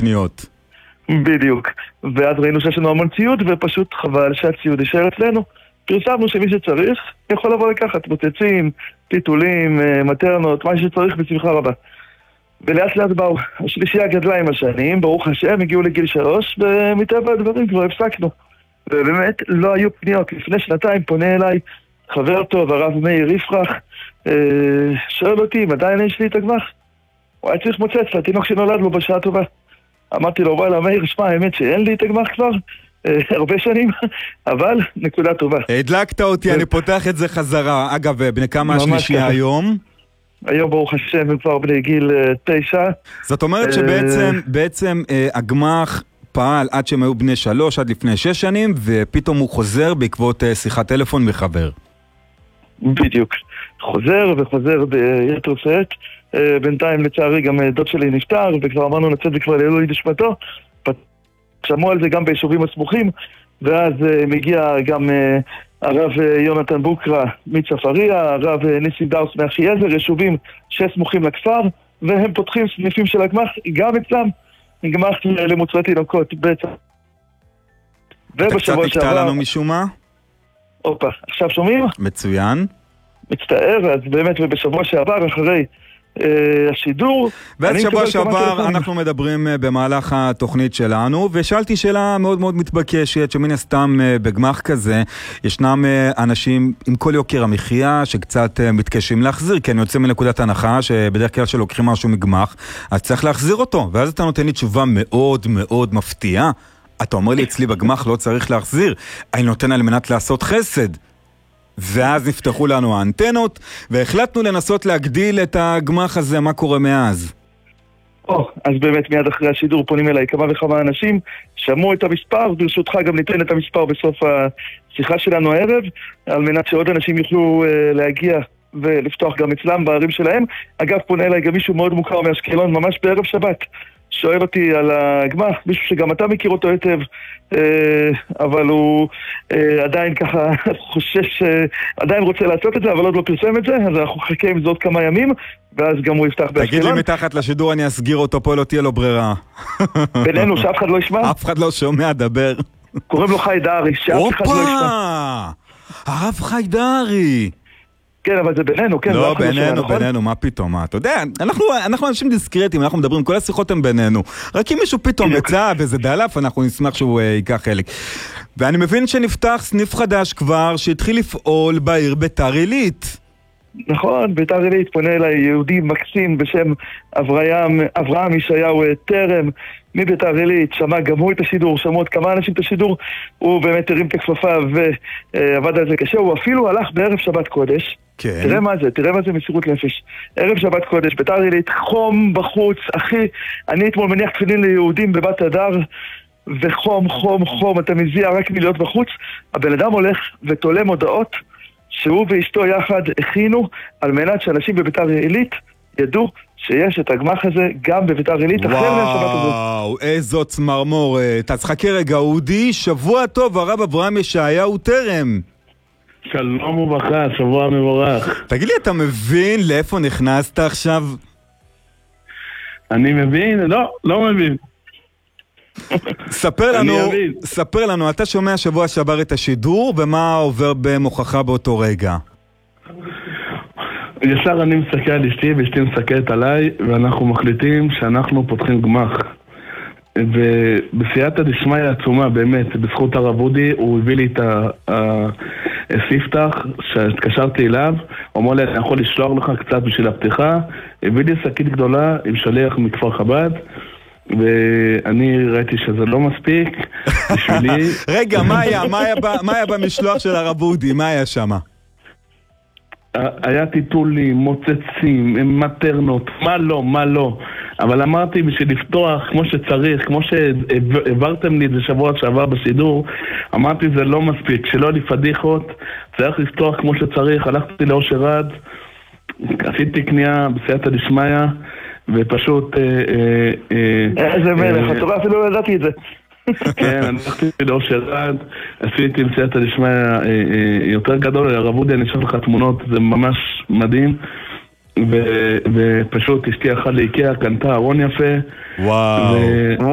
קניות. בדיוק. ואז ראינו שיש לנו המון ציוד, ופשוט חבל שהציוד יישאר אצלנו. פרסמנו שמי שצריך יכול לבוא לקחת מוצצים, טיטולים, מטרנות, מה שצריך בשמחה רבה. ולאט לאט באו, השלישייה גדלה עם השנים, ברוך השם, הגיעו לגיל 3, ומטבע הדברים כבר הפסקנו. ובאמת לא היו פניות. לפני שנתיים פונה אליי חבר טוב, הרב מאיר יפרח, שואל אותי, מתי יש לי את הגמח? הוא היה צריך מוצץ לתינוק שנולד לו בשעה טובה. אמרתי לו, וואלה מאיר, שמע, האמת שאין לי את הגמח כבר הרבה שנים, אבל נקודה טובה. הדלקת אותי, אני פותח את זה חזרה. אגב, בני כמה השלישייה היום? היום ברוך השם הם כבר בני גיל 9. זאת אומרת שבעצם הגמח פעל עד שהם היו בני 3, עד לפני 6 שנים, ופתאום הוא חוזר בעקבות שיחת טלפון מחבר. בדיוק. חוזר וחוזר ביתר שאת. בינתיים לצערי גם דוד שלי נפטר, וכבר אמרנו נצאת כבר לעילוי נשמתו. שמעו על זה גם ביישובים הסמוכים, ואז מגיע גם הרב יונתן בוקרה מצפריה, הרב ניסים דאוס מאחייזר, יישובים שסמוכים לכפר, והם פותחים סניפים של הגמח, גם אצלם, גמח למוצרי תינוקות בעצם. אתה קצת נקטע לנו משום מה? אופה, עכשיו שומעים? מצוין. מצטער, אז באמת, ובשבוע שעבר אחרי השידור. ואז שבוע שעבר אנחנו מדברים במהלך התוכנית שלנו, ושאלתי שאלה מאוד מאוד מתבקשת, שמן הסתם בגמח כזה ישנם אנשים עם כל יוקר המחיה שקצת מתקשים להחזיר, כי אני יוצא מנקודת הנחה שבדרך כלל שלוקחים משהו מגמח אז צריך להחזיר אותו, ואז אתה נותן לי תשובה מאוד מאוד מפתיעה. אתה אומר לי אצלי בגמח לא צריך להחזיר, אני נותן על מנת לעשות חסד. ואז נפתחו לנו האנטנות, והחלטנו לנסות להגדיל את הגמח הזה. מה קורה מאז? אז באמת מיד אחרי השידור פונים אליי כמה וכמה אנשים, שמעו את המספר, ברשותך גם ניתן את המספר בסוף השיחה שלנו הערב, על מנת שעוד אנשים יוכלו להגיע ולפתוח גם אצלם בערים שלהם. אגב, פונה אליי גם מישהו מאוד מוכר מאשקלון, ממש בערב שבת. שואל אותי על הגמח, מישהו שגם אתה מכיר אותו היטב, אבל הוא עדיין ככה חושש, עדיין רוצה לעשות את זה, אבל עוד לא פרסם את זה, אז אנחנו חכה עם זאת כמה ימים, ואז גם הוא יפתח באשקלון. תגיד לי מתחת לשידור, אני אסגיר אותו פה, לא תהיה לו ברירה. בינינו, שאף אחד לא ישמע? אף אחד לא שומע, דבר. קוראים לו חיידרי, שאף אחד לא ישמע. הרב חיידרי. כן, אבל זה בינינו, כן. לא, בינינו, מה פתאום? אתה יודע, אנחנו אנשים דיסקרטיים, אנחנו מדברים, כל השיחות הן בינינו. רק אם מישהו פתאום יצא וזה דלף, אנחנו נשמח שהוא ייקח חלק. ואני מבין שנפתח סניף חדש כבר, שהתחיל לפעול בעיר ביתר עילית. נכון, ביתר עילית פונה אליי יהודי מקסים בשם אברהם ישעיהו תרם מביתר עילית, שמע גם הוא את השידור, שמעו עוד כמה אנשים את השידור, הוא באמת הרים את הכפפה ועבד על זה קשה, הוא אפילו הלך בערב שבת קודש. כן. תראה מה זה מסירות נפש. ערב שבת קודש, ביתר עילית, חום בחוץ, אחי, אני אתמול מניח תפילין ליהודים בבת הדר, וחום, חום, אתה מזיע רק מלהיות בחוץ. הבן אדם הולך ותולה מודעות שהוא ואשתו יחד הכינו על מנת שאנשים בביתר עילית ידעו שיש את הגמח הזה גם בביתר עילית אחרי מהשבת הזאת. וואו, איזו צמרמורת. אז חכה רגע, אודי, שבוע טוב, הרב אברהם ישעיהו תרם. שלום וברכה, שבוע מבורך. תגיד לי, אתה מבין לאיפה נכנסת עכשיו? אני מבין? לא מבין. ספר לנו, אתה שומע שבוע שעבר את השידור, ומה עובר במוחך באותו רגע? ישר אני מסתכל על אשתי, ואשתי מסתכלת עליי, ואנחנו מחליטים שאנחנו פותחים גמח. ובסייעתא דשמיא עצומה, באמת, בזכות הרב אודי, הוא הביא לי את הספתח, שהתקשרתי אליו, הוא אמר לי, אני יכול לשלוח לך קצת בשביל הפתיחה, הביא לי שקית גדולה עם שליח מכפר חב"ד, ואני ראיתי שזה לא מספיק בשבילי. רגע, מה היה במשלוח של הרב אודי? מה היה שם? היה טיטולים, מוצצים, מטרנות, מה לא. אבל אמרתי, בשביל לפתוח כמו שצריך, כמו שהעברתם לי את זה שבוע שעבר בשידור, אמרתי זה לא מספיק, שלא לי פדיחות, צריך לפתוח כמו שצריך. הלכתי לאושר עד, עשיתי קנייה בסייעתא דשמיא, ופשוט איזה מלך, אתה אפילו לא ידעתי את זה. כן, אני הלכתי לאושר עד, עשיתי בסייעתא דשמיא יותר גדול, הרב אודי, אני אשלח לך תמונות, זה ממש מדהים. ופשוט אשתי אחת לאיקאה, קנתה ארון יפה. וואו.